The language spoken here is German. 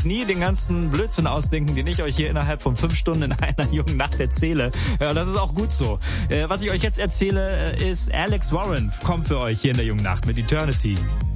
euch nie den ganzen Blödsinn ausdenken, den ich euch hier innerhalb von 5 Stunden in einer jungen Nacht erzähle. Ja, das ist auch gut so. Was ich euch jetzt erzähle, ist Alex Warren kommt für euch hier in der jungen Nacht mit Eternity.